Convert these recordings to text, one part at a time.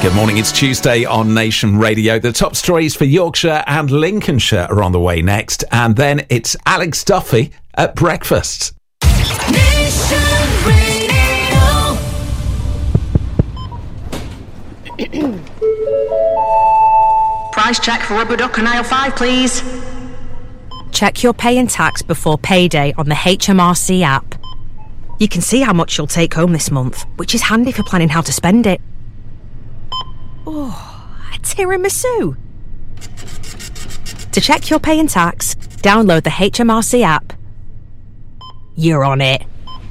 Good morning, it's Tuesday on Nation Radio. The top stories for Yorkshire and Lincolnshire are on the way next. And then it's Alex Duffy at breakfast. Nation Radio. Price check for rubber duck and aisle 5, please. Check your pay and tax before payday on the HMRC app. You can see how much you'll take home this month, which is handy for planning how to spend it. Oh, a tiramisu. To check your pay and tax, download the HMRC app. You're on it.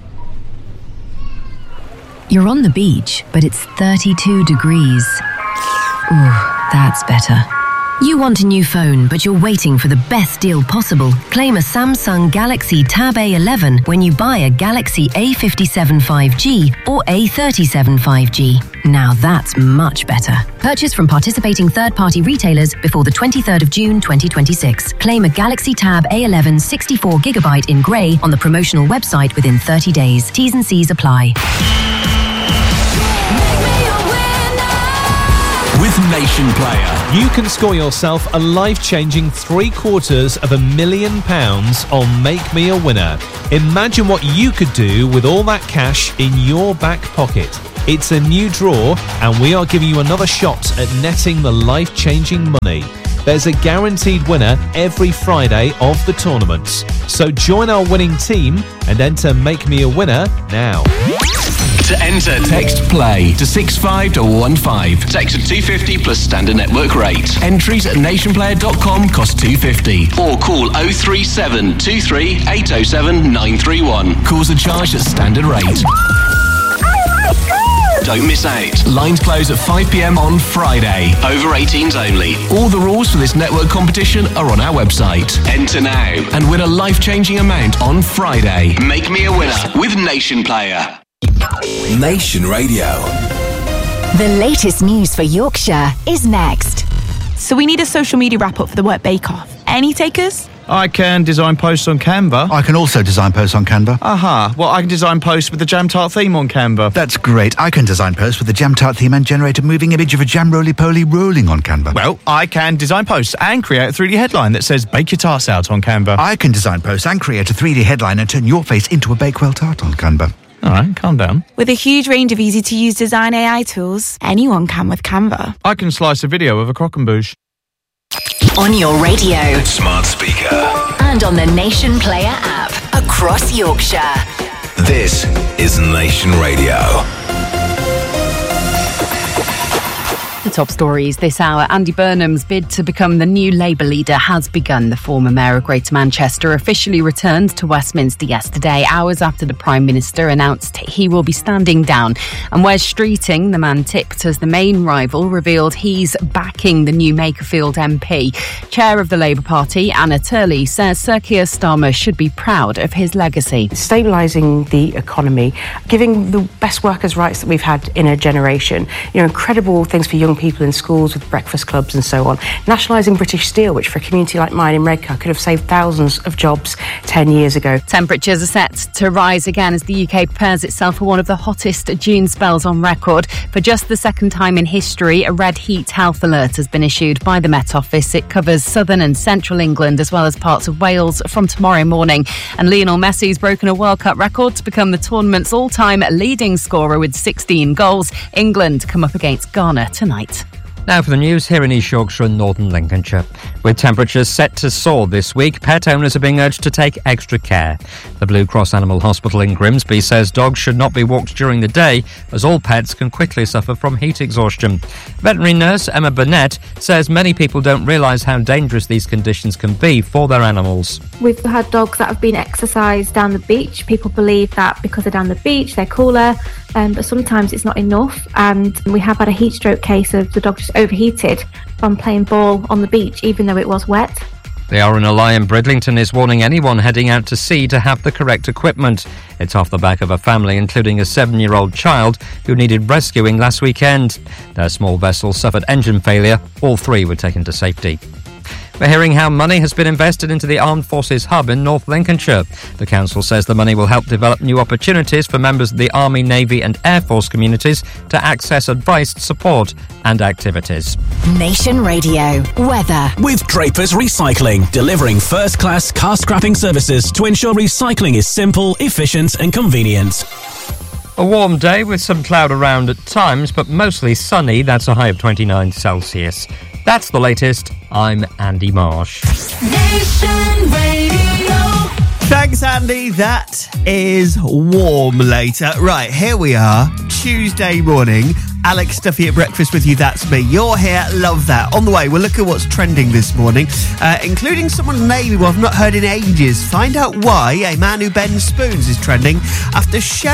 You're on the beach, but it's 32 degrees. Ooh, that's better. You want a new phone, but you're waiting for the best deal possible. Claim a Samsung Galaxy Tab A11 when you buy a Galaxy A57 5G or A37 5G. Now that's much better. Purchase from participating third-party retailers before the 23rd of June 2026. Claim a Galaxy Tab A11 64GB in grey on the promotional website within 30 days. T's and C's apply. With Nation Player, you can score yourself a life-changing £750,000 on Make Me a Winner. Imagine what you could do with all that cash in your back pocket. It's a new draw, and we are giving you another shot at netting the life-changing money. There's a guaranteed winner every Friday of the tournaments. So join our winning team and enter Make Me a Winner now. To enter, text PLAY to 65215. Text at 250 plus standard network rate. Entries at nationplayer.com cost £2.50. Or call 037 23 807 931. Calls are charged at standard rate. Don't miss out. Lines close at 5pm on Friday. Over 18s only. All the rules for this network competition are on our website. Enter now and win a life-changing amount on Friday. Make Me a Winner with Nation Player. Nation Radio. The latest news for Yorkshire is next. So we need a social media wrap-up for the Work Bake-Off. Any takers? I can design posts on Canva. I can also design posts on Canva. Aha. Well, I can design posts with the Jam Tart theme on Canva. That's great. I can design posts with the Jam Tart theme and generate a moving image of a jam roly-poly rolling on Canva. Well, I can design posts and create a 3D headline that says Bake Your Tarts Out on Canva. I can design posts and create a 3D headline and turn your face into a Bakewell tart on Canva. All right, calm down. With a huge range of easy-to-use design AI tools, anyone can with Canva. I can slice a video of a croquembouche. On your radio. Smart speaker. And on the Nation Player app. Across Yorkshire. This is Nation Radio. The top stories this hour. Andy Burnham's bid to become the new Labour leader has begun. The former mayor of Greater Manchester officially returned to Westminster yesterday, hours after the Prime Minister announced he will be standing down. And Wes Streeting, the man tipped as the main rival, revealed he's backing the new Makerfield MP. Chair of the Labour Party, Anna Turley, says Sir Keir Starmer should be proud of his legacy. Stabilising the economy, giving the best workers' rights that we've had in a generation, incredible things for young people in schools with breakfast clubs and so on. Nationalising British Steel, which for a community like mine in Redcar could have saved thousands of jobs 10 years ago. Temperatures are set to rise again as the UK prepares itself for one of the hottest June spells on record. For just the second time in history, a red heat health alert has been issued by the Met Office. It covers southern and central England as well as parts of Wales from tomorrow morning. And Lionel Messi's broken a World Cup record to become the tournament's all-time leading scorer with 16 goals. England come up against Ghana tonight. Now for the news here in East Yorkshire and Northern Lincolnshire. With temperatures set to soar this week, pet owners are being urged to take extra care. The Blue Cross Animal Hospital in Grimsby says dogs should not be walked during the day, as all pets can quickly suffer from heat exhaustion. Veterinary nurse Emma Burnett says many people don't realise how dangerous these conditions can be for their animals. We've had dogs that have been exercised down the beach. People believe that because they're down the beach, they're cooler, but sometimes it's not enough. And we have had a heat stroke case of the dog just overheated from playing ball on the beach, even though it was wet. The RNLI in Bridlington is warning anyone heading out to sea to have the correct equipment. It's off the back of a family, including a 7-year-old child who needed rescuing last weekend. Their small vessel suffered engine failure. All 3 were taken to safety. We're hearing how money has been invested into the Armed Forces Hub in North Lincolnshire. The council says the money will help develop new opportunities for members of the Army, Navy and Air Force communities to access advice, support and activities. Nation Radio weather. With Draper's Recycling, delivering first-class car scrapping services to ensure recycling is simple, efficient and convenient. A warm day with some cloud around at times, but mostly sunny. That's a high of 29 Celsius. That's the latest. I'm Andy Marsh. Nation Radio. Thanks, Andy. That is warm later. Right, here we are, Tuesday morning. Alex Duffy at breakfast with you, that's me. You're here, love that. On the way, we'll look at what's trending this morning, including someone's name who I've not heard in ages. Find out why a man who bends spoons is trending after